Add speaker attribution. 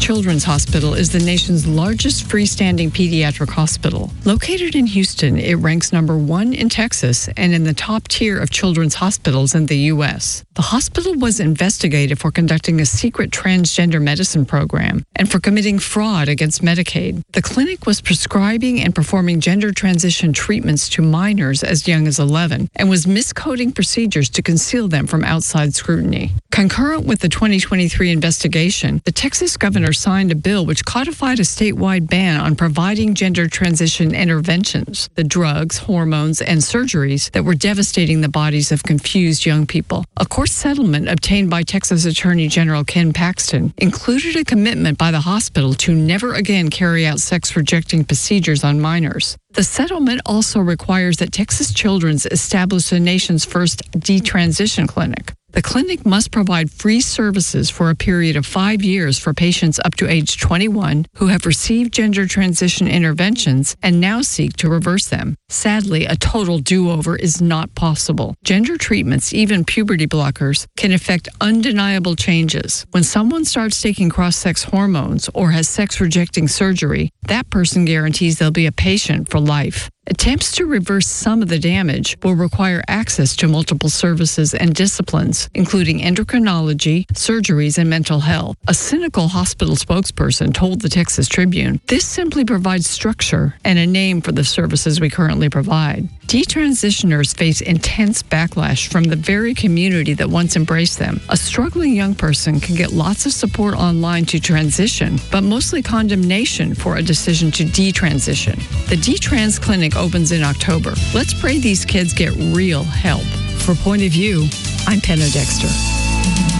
Speaker 1: Children's Hospital is the nation's largest freestanding pediatric hospital. Located in Houston, it ranks number 1 in Texas and in the top tier of children's hospitals in the U.S. The hospital was investigated for conducting a secret transgender medicine program and for committing fraud against Medicaid. The clinic was prescribing and performing gender transition treatments to minors as young as 11 and was miscoding procedures to conceal them from outside scrutiny. Concurrent with the 2023 investigation, the Texas governor signed a bill which codified a statewide ban on providing gender transition interventions, the drugs, hormones, and surgeries that were devastating the bodies of confused young people. A court settlement obtained by Texas Attorney General Ken Paxton included a commitment by the hospital to never again carry out sex-rejecting procedures on minors. The settlement also requires that Texas Children's establish the nation's first detransition clinic. The clinic must provide free services for a period of 5 years for patients up to age 21 who have received gender transition interventions and now seek to reverse them. Sadly, a total do-over is not possible. Gender treatments, even puberty blockers, can effect undeniable changes. When someone starts taking cross-sex hormones or has sex-rejecting surgery, that person guarantees they'll be a patient for life. Attempts to reverse some of the damage will require access to multiple services and disciplines, including endocrinology, surgeries, and mental health. A cynical hospital spokesperson told the Texas Tribune, "This simply provides structure and a name for the services we currently provide." Detransitioners face intense backlash from the very community that once embraced them. A struggling young person can get lots of support online to transition, but mostly condemnation for a decision to detransition. The D-Trans Clinic opens in October. Let's pray these kids get real help. For Point of View, I'm Penna Dexter.